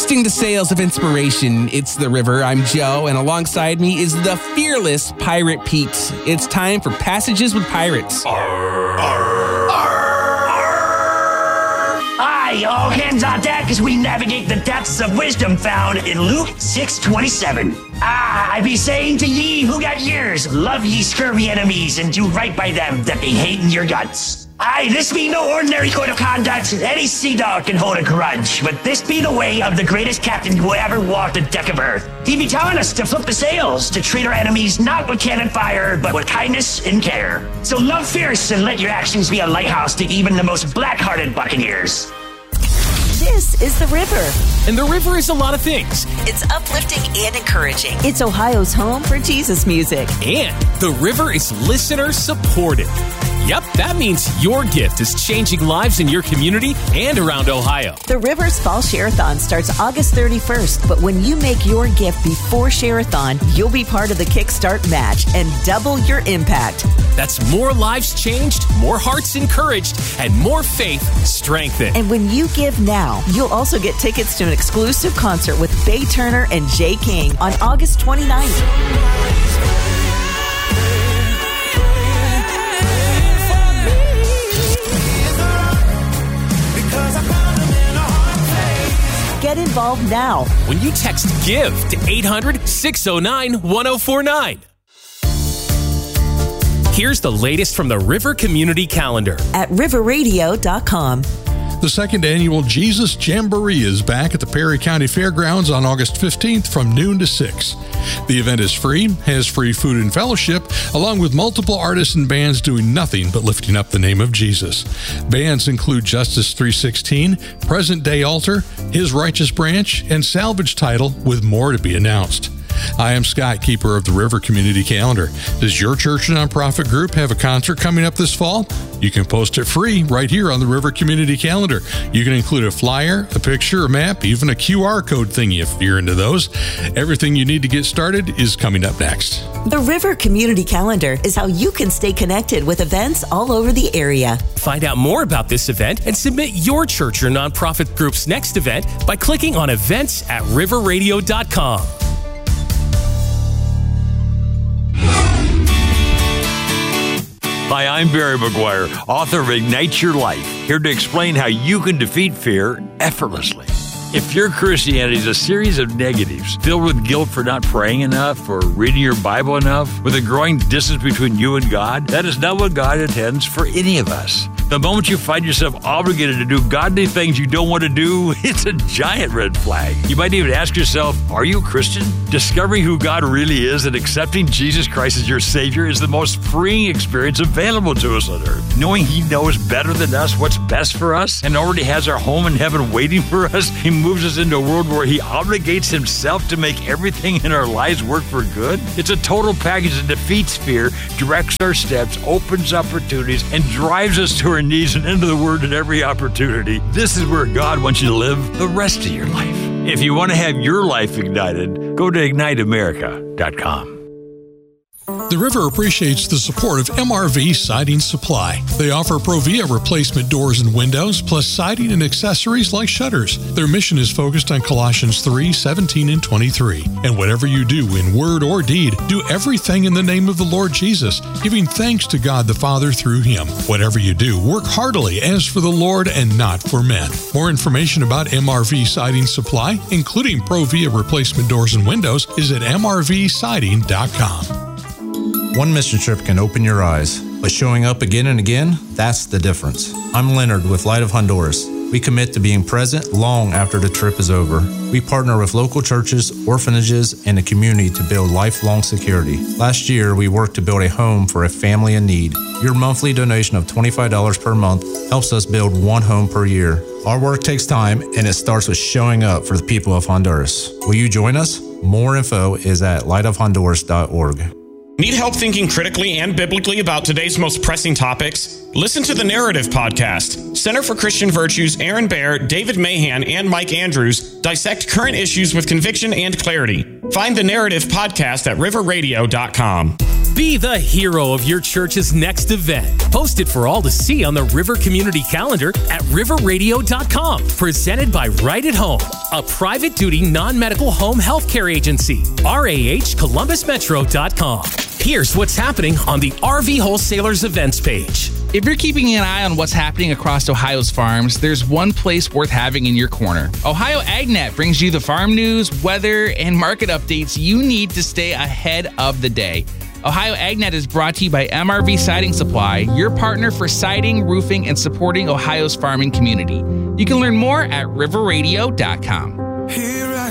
Hoisting the sails of inspiration, it's the river. I'm Joe, and alongside me is the fearless Pirate Pete. It's time for Passages with Pirates. Aye, all hands on deck as we navigate the depths of wisdom found in Luke 6:27. I be saying to ye who got ears, love ye scurvy enemies and do right by them that they hate in your guts. Aye, this be no ordinary code of conduct. Any sea dog can hold a grudge, but this be the way of the greatest captain who ever walked the deck of earth. He be telling us to flip the sails, to treat our enemies not with cannon fire, but with kindness and care. So love fierce and let your actions be a lighthouse to even the most black-hearted buccaneers. This is The River. And The River is a lot of things. It's uplifting and encouraging. It's Ohio's home for Jesus music. And The River is listener supported. Yep, that means your gift is changing lives in your community and around Ohio. The River's Fall Share-a-thon starts August 31st, but when you make your gift before Share-a-thon, you'll be part of the Kickstart match and double your impact. That's more lives changed, more hearts encouraged, and more faith strengthened. And when you give now, you'll also get tickets to an exclusive concert with Bay Turner and Jay King on August 29th. Get involved now when you text GIVE to 800-609-1049. Here's the latest from the River Community Calendar at riverradio.com. The second annual Jesus Jamboree is back at the Perry County Fairgrounds on August 15th from noon to 6. The event is free, has free food and fellowship, along with multiple artists and bands doing nothing but lifting up the name of Jesus. Bands include Justice 316, Present Day Altar, His Righteous Branch, and Salvage Title, with more to be announced. I am Scott, keeper of the River Community Calendar. Does your church or nonprofit group have a concert coming up this fall? You can post it free right here on the River Community Calendar. You can include a flyer, a picture, a map, even a QR code thingy if you're into those. Everything you need to get started is coming up next. The River Community Calendar is how you can stay connected with events all over the area. Find out more about this event and submit your church or nonprofit group's next event by clicking on events at riverradio.com. Hi, I'm Barry McGuire, author of Ignite Your Life, here to explain how you can defeat fear effortlessly. If your Christianity is a series of negatives, filled with guilt for not praying enough or reading your Bible enough, with a growing distance between you and God, that is not what God intends for any of us. The moment you find yourself obligated to do godly things you don't want to do, it's a giant red flag. You might even ask yourself, are you a Christian? Discovering who God really is and accepting Jesus Christ as your Savior is the most freeing experience available to us on earth. Knowing He knows better than us what's best for us and already has our home in heaven waiting for us, He moves us into a world where He obligates Himself to make everything in our lives work for good. It's a total package that defeats fear, directs our steps, opens opportunities, and drives us to our knees and into the Word at every opportunity. This is where God wants you to live the rest of your life. If you want to have your life ignited, go to igniteamerica.com. The River appreciates the support of MRV Siding Supply. They offer Provia replacement doors and windows, plus siding and accessories like shutters. Their mission is focused on Colossians 3:17 and 23. And whatever you do in word or deed, do everything in the name of the Lord Jesus, giving thanks to God the Father through Him. Whatever you do, work heartily as for the Lord and not for men. More information about MRV Siding Supply, including Provia replacement doors and windows, is at mrvsiding.com. One mission trip can open your eyes, but showing up again and again, that's the difference. I'm Leonard with Light of Honduras. We commit to being present long after the trip is over. We partner with local churches, orphanages, and the community to build lifelong security. Last year, we worked to build a home for a family in need. Your monthly donation of $25 per month helps us build one home per year. Our work takes time, and it starts with showing up for the people of Honduras. Will you join us? More info is at lightofhonduras.org. Need help thinking critically and biblically about today's most pressing topics? Listen to the Narrative Podcast. Center for Christian Virtues' Aaron Baer, David Mahan, and Mike Andrews dissect current issues with conviction and clarity. Find the Narrative Podcast at riverradio.com. Be the hero of your church's next event. Post it for all to see on the River Community Calendar at riverradio.com. Presented by Right at Home, a private duty non-medical home healthcare agency. RAHColumbusmetro.com. Here's what's happening on the RV Wholesalers events page. If you're keeping an eye on what's happening across Ohio's farms, there's one place worth having in your corner. Ohio AgNet brings you the farm news, weather, and market updates you need to stay ahead of the day. Ohio AgNet is brought to you by MRV Siding Supply, your partner for siding, roofing, and supporting Ohio's farming community. You can learn more at riverradio.com.